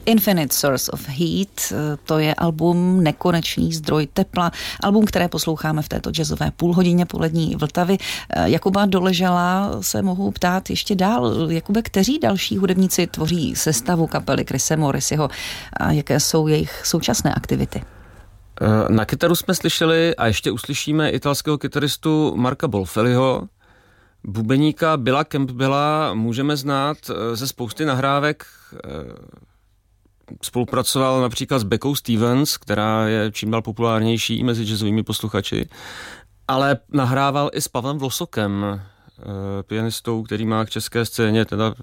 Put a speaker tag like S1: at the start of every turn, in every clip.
S1: Infinite Source of Heat, to je album Nekonečný zdroj tepla, album, které posloucháme v této jazzové půlhodině polední Vltavy. Jakuba Doležala se mohu ptát ještě dál. Jakube, kteří další hudebníci tvoří sestavu kapely Chrisse Morriseyho a jaké jsou jejich současné aktivity?
S2: Na kytaru jsme slyšeli a ještě uslyšíme italského kytaristu Marka Bolfeliho. Bubeníka Billa Campbella můžeme znát ze spousty nahrávek. Spolupracoval například s Beckou Stevens, která je čím dál populárnější mezi jazzovými posluchači, ale nahrával i s Pavlem Vlosokem, pianistou, který má k české scéně teda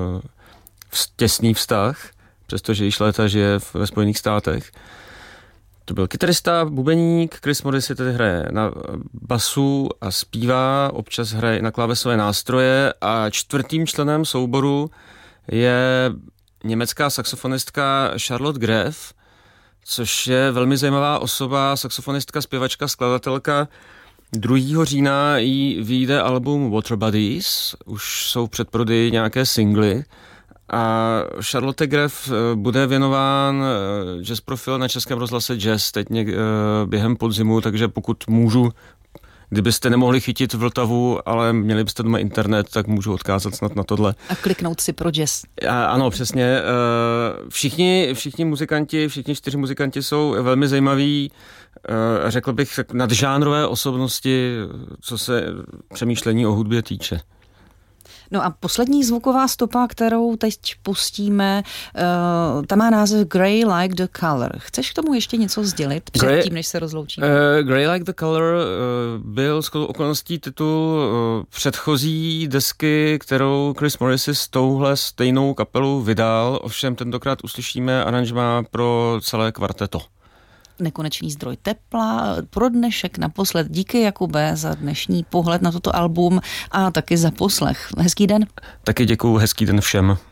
S2: těsný vztah, přestože již léta žije ve Spojených státech. To byl kytarista, bubeník, Chris Morrisey tedy hraje na basu a zpívá, občas hraje na klávesové nástroje a čtvrtým členem souboru je německá saxofonistka Charlotte Graf, což je velmi zajímavá osoba, saxofonistka, zpěvačka, skladatelka. 2. října jí vyjde album Water Buddies, už jsou v předprodeji nějaké singly a Charlotte Graf bude věnován jazz profil na Českém rozhlase Jazz teď během podzimu, takže pokud můžu, kdybyste nemohli chytit Vltavu, ale měli byste doma internet, tak můžu odkázat snad na tohle.
S1: A kliknout si pro jazz.
S2: Ano, přesně. Všichni muzikanti, všichni 4 muzikanti jsou velmi zajímaví, řekl bych, nadžánrové osobnosti, co se přemýšlení o hudbě týče.
S1: No a poslední zvuková stopa, kterou teď pustíme, ta má název Grey Like the Color. Chceš k tomu ještě něco sdělit předtím, než se rozloučíme?
S2: Grey Like the Color byl shodou okolností titul předchozí desky, kterou Chris Morrisey s touhle stejnou kapelou vydal, ovšem tentokrát uslyšíme aranžmá pro celé kvarteto.
S1: Nekonečný zdroj tepla. Pro dnešek naposled. Díky, Jakube, za dnešní pohled na toto album a taky za poslech. Hezký den.
S2: Taky děkuju, hezký den všem.